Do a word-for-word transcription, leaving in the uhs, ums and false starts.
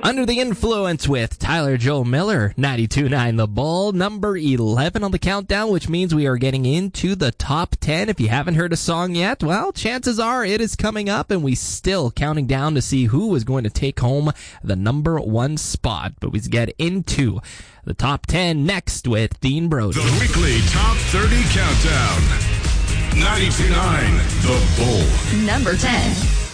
Under the Influence with Tyler Joe Miller, ninety-two point nine The Bull, number eleven on the countdown, which means we are getting into the top ten. If you haven't heard a song yet, well, chances are it is coming up, and we still counting down to see who is going to take home the number one spot. But we get into the top ten next with Dean Brody. The weekly Top thirty Countdown. ninety-two point nine The Bull. Number ten.